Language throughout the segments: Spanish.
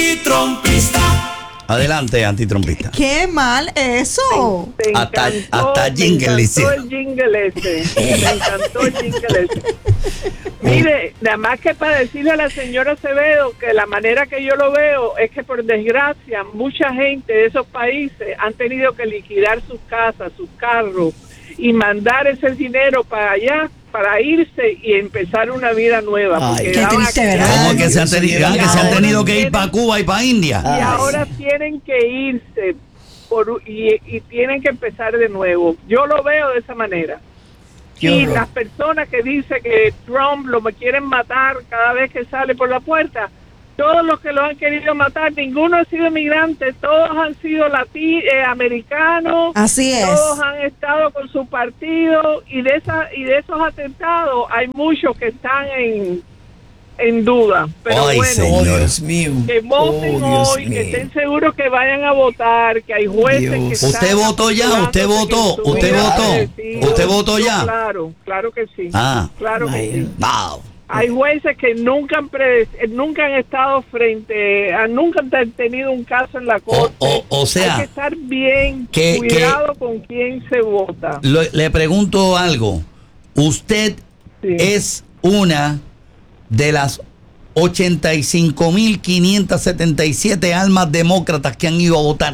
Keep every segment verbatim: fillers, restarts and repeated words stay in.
Antitrompista. Adelante, antitrompista. ¡Qué mal eso! Te Hasta- encantó, hasta me jingle le encantó hicieron. el jingle ese. Me encantó el jingle ese. Mire, nada más que para decirle a la señora Acevedo que la manera que yo lo veo es que por desgracia mucha gente de esos países han tenido que liquidar sus casas, sus carros y mandar ese dinero para allá para irse y empezar una vida nueva. Ay, porque qué daban triste, aquella- ¿verdad? ¿Cómo que se han Dios tenido, mío, ah, que se han ahora tenido que ir tienen- para Cuba y para India? Y Ay. ahora tienen que irse por, y, y tienen que empezar de nuevo. Yo lo veo de esa manera. Qué Y horror. las personas que dicen que Trump lo quieren matar cada vez que sale por la puerta, todos los que lo han querido matar, ninguno ha sido migrante, todos han sido lati eh, americanos, Así es. todos han estado con su partido y de esa y de esos atentados hay muchos que están en en duda. Pero Ay, bueno, Oh, señor. Dios mío. que voten Oh, Dios hoy, que mío. estén seguros que vayan a votar, que hay jueces Dios. que están ¿Usted votó ya? asegurándose ¿Usted que votó? su ¿Usted vida votó? es decisiva. ¿Usted votó Yo, ya? Claro, claro que sí. Ah. Claro que sí. Wow. Hay jueces que nunca han, pre- nunca han estado frente, a, nunca han tenido un caso en la corte. o- o sea, hay que estar bien que- cuidado con quién se vota. Lo- le pregunto algo. Usted Sí. es una de las ochenta y cinco mil quinientas setenta y siete almas demócratas que han ido a votar.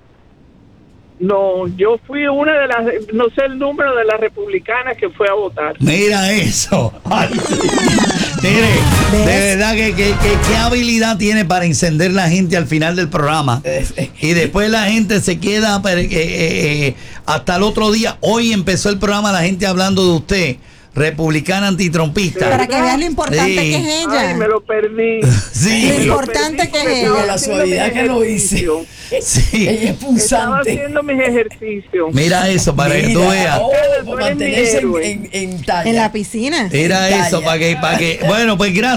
No, yo fui una de las, no sé el número de las republicanas que fue a votar. Mira eso. Ay, mire, de verdad que, que- que- qué habilidad tiene para encender la gente al final del programa. Y después la gente se queda pero, eh, eh, eh, hasta el otro día. Hoy empezó el programa la gente hablando de usted, republicana antitrompista. Para que veas lo importante Sí. que es ella. Ay, me lo perdí. Sí. Lo Me lo importante perdí que es porque ella. estaba La haciendo suavidad mis que lo hice. ejercicios. Sí. Ella es Estaba punzante. haciendo mis ejercicios. Mira eso, para que tú Mira, veas. oh, Tú para eres mi mantenerse en, héroe. en, en talla. En la piscina. Mira Detalle. eso, para que, para que. Bueno, pues gracias.